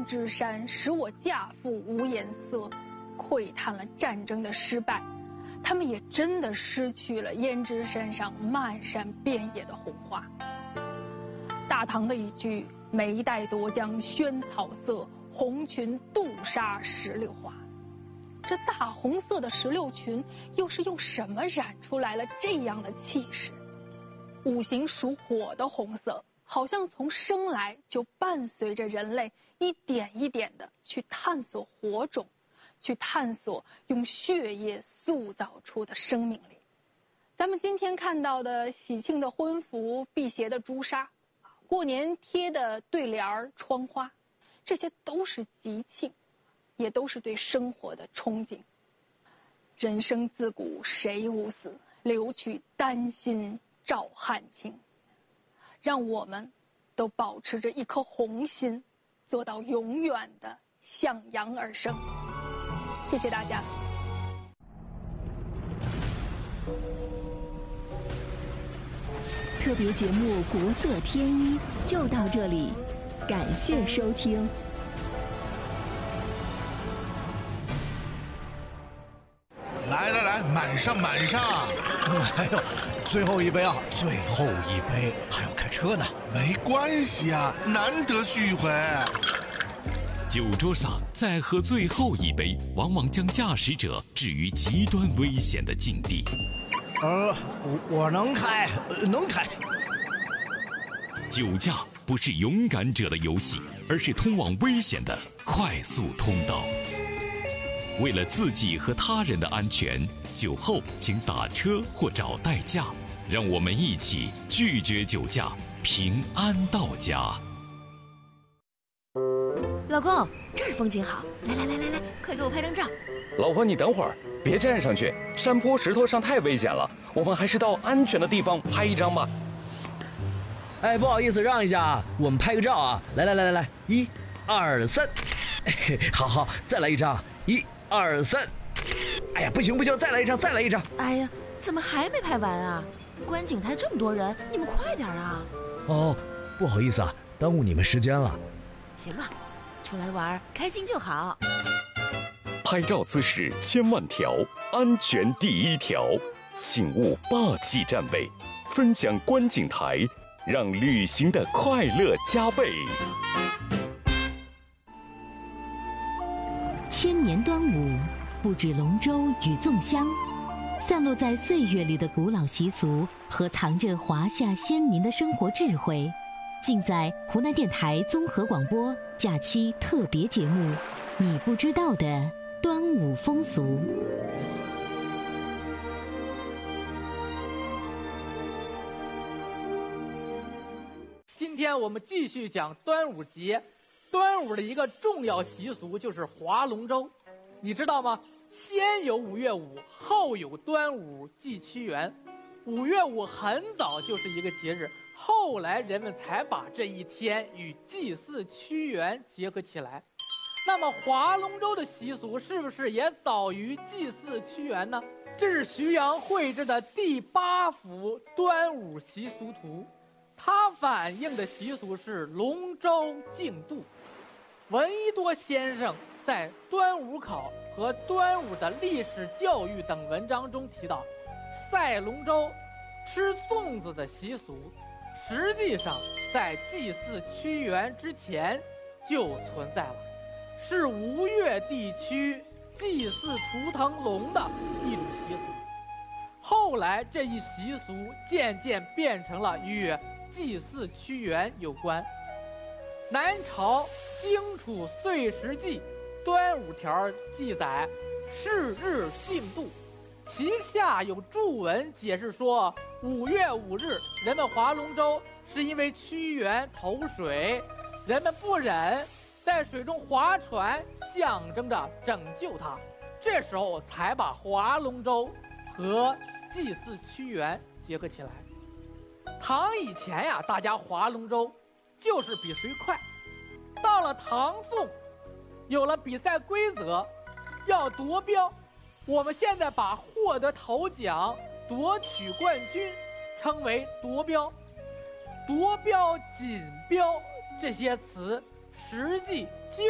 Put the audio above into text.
胭脂山，使我嫁妇无颜色，喟叹了战争的失败，他们也真的失去了胭脂山上漫山遍野的红花。大唐的一句“眉黛夺江萱草色，红裙妒纱石榴花”，这大红色的石榴裙又是用什么染出来了这样的气势？五行属火的红色，好像从生来就伴随着人类一点一点的去探索火种，去探索用血液塑造出的生命力。咱们今天看到的喜庆的婚服、辟邪的朱砂，过年贴的对联、窗花，这些都是吉庆，也都是对生活的憧憬。人生自古谁无死，留取丹心照汗青。让我们都保持着一颗红心，做到永远的向阳而生。谢谢大家。 特别节目《国色天衣》就到这里，感谢收听。 来，满上！ 哎呦，最后一杯啊，最后一杯，还要开车呢。 没关系啊，难得续一回。 酒桌上再喝最后一杯，往往将驾驶者置于极端危险的境地。 我能开，能开。 酒驾不是勇敢者的游戏，而是通往危险的快速通道。为了自己和他人的安全，酒后请打车或找代驾。让我们一起拒绝酒驾，平安到家。 老公，这儿风景好，来，快给我拍张照。 老婆，你等会儿，别站上去，山坡石头上太危险了，我们还是到安全的地方拍一张吧。 哎，不好意思，让一下啊，我们拍个照啊！来，1、2、3，好，再来一张，1、2、3。哎呀，不行，再来一张。 哎呀，怎么还没拍完啊？观景台这么多人，你们快点啊！ 哦，不好意思啊，耽误你们时间了。 行了，出来玩开心就好。 拍照姿势千万条，安全第一条，请勿霸气站位，分享观景台，让旅行的快乐加倍。 千年端午，不止龙舟与粽香，散落在岁月里的古老习俗和藏着华夏先民的生活智慧，尽在湖南电台综合广播假期特别节目《你不知道的端午风俗》。 今天我们继续讲端午节。端午的一个重要习俗就是划龙舟，你知道吗？先有5月5，后有端午祭屈原。5月5很早就是一个节日，后来人们才把这一天与祭祀屈原结合起来。那么划龙舟的习俗是不是也早于祭祀屈原呢？这是徐阳绘制的第8幅端午习俗图，它反映的习俗是龙舟竞渡。闻一多先生在《端午考》和端午的历史教育等文章中提到，赛龙舟、吃粽子的习俗，实际上在祭祀屈原之前就存在了，是吴越地区祭祀图腾龙的一种习俗。后来这一习俗渐渐变成了与祭祀屈原有关。南朝荆楚岁时记端午条记载，是日竞渡，其下有注文解释说，5月5日人们划龙舟是因为屈原投水，人们不忍在水中划船，象征着拯救他，这时候才把划龙舟和祭祀屈原结合起来。唐以前呀，大家划龙舟就是比谁快。到了唐宋，有了比赛规则，要夺标。我们现在把获得头奖、夺取冠军称为夺标。夺标、锦标这些词，实际